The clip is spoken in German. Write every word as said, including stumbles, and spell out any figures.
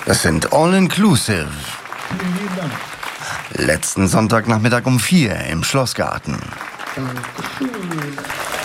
Das sind All-Inclusive. Vielen lieben Dank. Letzten Sonntagnachmittag um vier im Schlossgarten. Dankeschön.